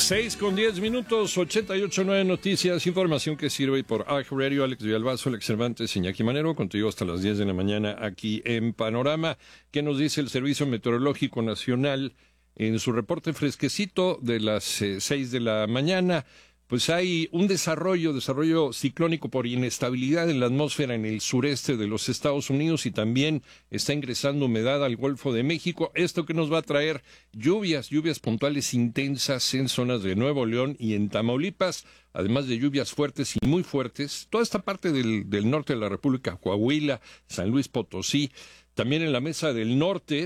6:10, 88.9 Noticias, información que sirve por iHeartRadio, Alex Villalbazo, Alex Cervantes, Iñaki Manero, contigo hasta las 10 de la mañana aquí en Panorama. ¿Qué nos dice el Servicio Meteorológico Nacional en su reporte fresquecito de las 6 de la mañana? Pues hay un desarrollo ciclónico por inestabilidad en la atmósfera en el sureste de los Estados Unidos y también está ingresando humedad al Golfo de México. Esto que nos va a traer lluvias puntuales intensas en zonas de Nuevo León y en Tamaulipas, además de lluvias fuertes y muy fuertes. Toda esta parte del norte de la República, Coahuila, San Luis Potosí, también en la Mesa del Norte.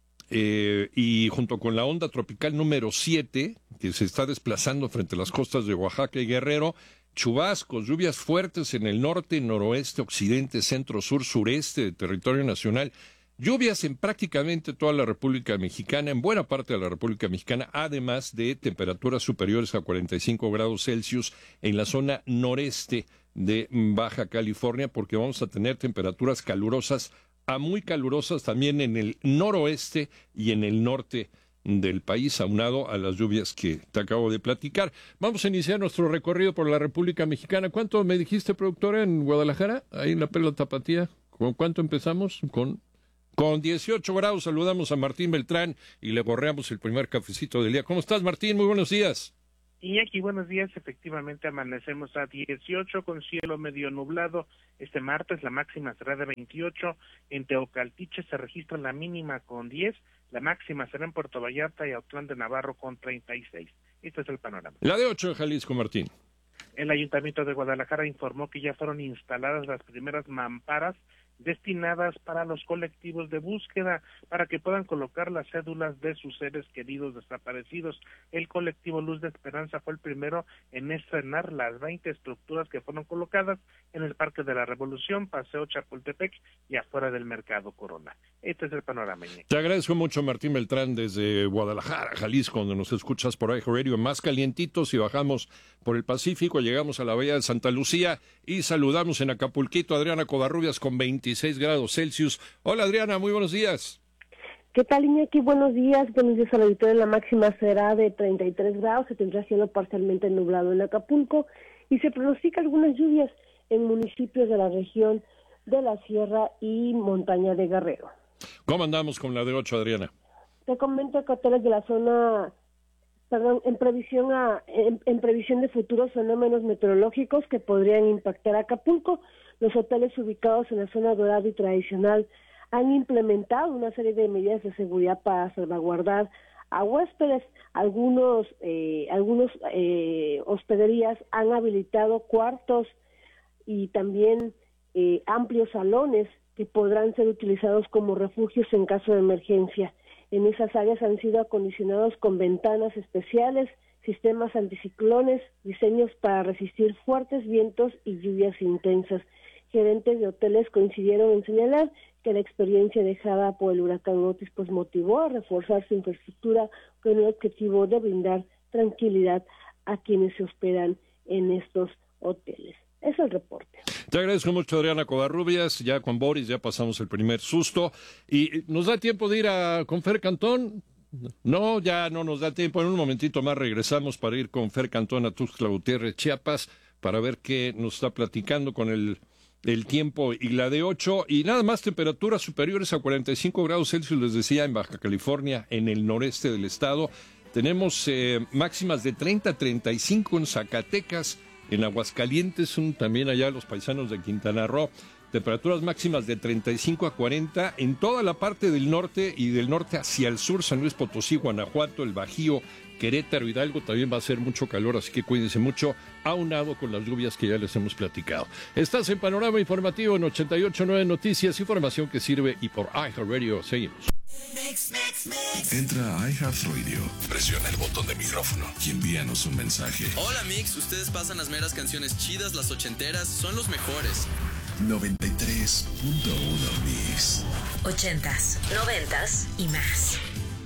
Y junto con la onda tropical número 7, que se está desplazando frente a las costas de Oaxaca y Guerrero, chubascos, lluvias fuertes en el norte, noroeste, occidente, centro, sur, sureste del territorio nacional, lluvias en prácticamente toda la República Mexicana, en buena parte de la República Mexicana, además de temperaturas superiores a 45 grados Celsius en la zona noreste de Baja California, porque vamos a tener temperaturas calurosas a muy calurosas también en el noroeste y en el norte del país, aunado a las lluvias que te acabo de platicar. Vamos a iniciar nuestro recorrido por la República Mexicana. ¿Cuánto me dijiste, productora, en Guadalajara? Ahí en la Perla Tapatía. ¿Con cuánto empezamos? Con 18 grados. Saludamos a Martín Beltrán y le borreamos el primer cafecito del día. ¿Cómo estás, Martín? Muy buenos días. Iñaki, buenos días. Efectivamente, amanecemos a 18 con cielo medio nublado. Este martes la máxima será de 28. En Teocaltiche se registra la mínima con 10. La máxima será en Puerto Vallarta y Autlán de Navarro con 36. Este es el panorama. La de 8 en Jalisco, Martín. El Ayuntamiento de Guadalajara informó que ya fueron instaladas las primeras mamparas destinadas para los colectivos de búsqueda, para que puedan colocar las cédulas de sus seres queridos desaparecidos. El colectivo Luz de Esperanza fue el primero en estrenar las 20 estructuras que fueron colocadas en el Parque de la Revolución, Paseo Chapultepec y afuera del Mercado Corona. Este es el panorama. Te agradezco mucho, Martín Beltrán, desde Guadalajara, Jalisco, donde nos escuchas por iHeartRadio. Más calientitos y bajamos por el Pacífico, llegamos a la Bahía de Santa Lucía y saludamos en Acapulquito a Adriana Covarrubias con 26 grados Celsius. Hola, Adriana, muy buenos días. ¿Qué tal, Iñaki? Buenos días al auditorio. La máxima será de 33 grados, se tendrá cielo parcialmente nublado en Acapulco y se pronostica algunas lluvias en municipios de la región de la Sierra y Montaña de Guerrero. ¿Cómo andamos con la de 8, Adriana? Te comento que hoteles de la zona, en previsión de futuros fenómenos meteorológicos que podrían impactar a Acapulco. Los hoteles ubicados en la zona dorada y tradicional han implementado una serie de medidas de seguridad para salvaguardar a huéspedes. Algunos hospederías han habilitado cuartos y también amplios salones que podrán ser utilizados como refugios en caso de emergencia. En esas áreas han sido acondicionados con ventanas especiales, sistemas anticiclones, diseños para resistir fuertes vientos y lluvias intensas. Gerentes de hoteles coincidieron en señalar que la experiencia dejada por el huracán Otis pues motivó a reforzar su infraestructura con el objetivo de brindar tranquilidad a quienes se hospedan en estos hoteles. Es el reporte. Te agradezco mucho, Adriana Covarrubias. Ya con Boris ya pasamos el primer susto. ¿Y nos da tiempo de ir con Fer Cantón? No, ya no nos da tiempo. En un momentito más regresamos para ir con Fer Cantón a Tuxtla Gutiérrez, Chiapas, para ver qué nos está platicando con el tiempo y la de 8. Y nada más temperaturas superiores a 45 grados Celsius, les decía, en Baja California, en el noreste del estado. Tenemos máximas de 30 a 35 en Zacatecas, en Aguascalientes, también allá los paisanos de Quintana Roo, temperaturas máximas de 35 a 40 en toda la parte del norte y del norte hacia el sur, San Luis Potosí, Guanajuato, el Bajío, Querétaro, Hidalgo, también va a ser mucho calor, así que cuídense mucho, aunado con las lluvias que ya les hemos platicado. Estás en Panorama Informativo en 88.9 Noticias, información que sirve y por iHeartRadio. Seguimos. Entra a iHeartRadio, presiona el botón de micrófono y envíanos un mensaje. Hola Mix, ustedes pasan las meras canciones chidas, las ochenteras, son los mejores. 93.1 Mix. 80s, 90s y más.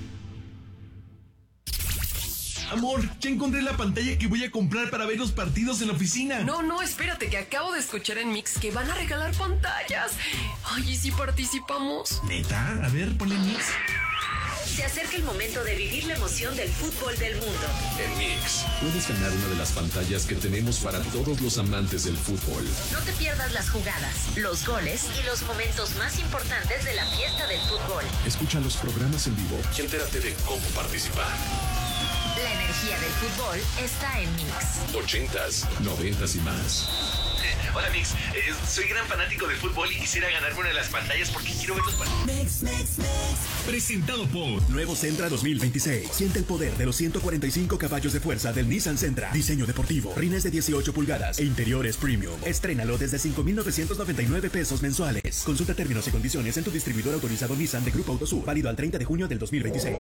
Amor, ya encontré la pantalla que voy a comprar para ver los partidos en la oficina. No, espérate, que acabo de escuchar en Mix que van a regalar pantallas. Ay, ¿y si participamos? ¿Neta? A ver, ponle Mix. Se acerca el momento de vivir la emoción del fútbol del mundo. En Mix, puedes ganar una de las pantallas que tenemos para todos los amantes del fútbol. No te pierdas las jugadas, los goles y los momentos más importantes de la fiesta del fútbol. Escucha los programas en vivo y entérate de cómo participar. La energía del fútbol está en Mix. 80s, 90s y más. Hola Mix, soy gran fanático del fútbol y quisiera ganarme una de las pantallas porque quiero ver los partidos. Mix. Presentado por Nuevo Sentra 2026. Siente el poder de los 145 caballos de fuerza del Nissan Sentra. Diseño deportivo, rines de 18 pulgadas e interiores premium. Estrénalo desde 5,999 pesos mensuales. Consulta términos y condiciones en tu distribuidor autorizado Nissan de Grupo Autosur. Válido al 30 de junio del 2026.